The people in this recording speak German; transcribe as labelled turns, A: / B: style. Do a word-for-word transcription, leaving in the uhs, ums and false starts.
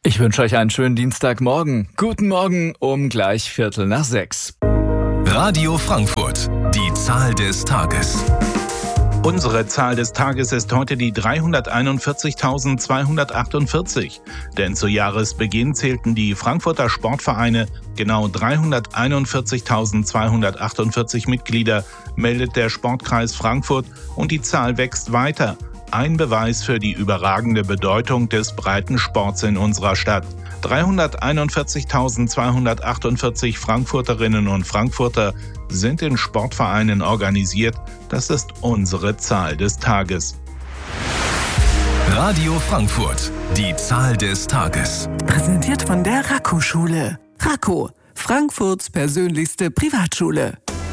A: Ich wünsche euch einen schönen Dienstagmorgen. Guten Morgen um gleich Viertel nach sechs.
B: Radio Frankfurt, die Zahl des Tages.
C: Unsere Zahl des Tages ist heute die dreihunderteinundvierzigtausendzweihundertachtundvierzig. Denn zu Jahresbeginn zählten die Frankfurter Sportvereine genau dreihunderteinundvierzigtausendzweihundertachtundvierzig Mitglieder, meldet der Sportkreis Frankfurt, und die Zahl wächst weiter. Ein Beweis für die überragende Bedeutung des Breitensports in unserer Stadt. dreihunderteinundvierzigtausendzweihundertachtundvierzig Frankfurterinnen und Frankfurter sind in Sportvereinen organisiert. Das ist unsere Zahl des Tages.
B: Radio Frankfurt, die Zahl des Tages.
D: Präsentiert von der Raco-Schule. Raco, Frankfurts persönlichste Privatschule.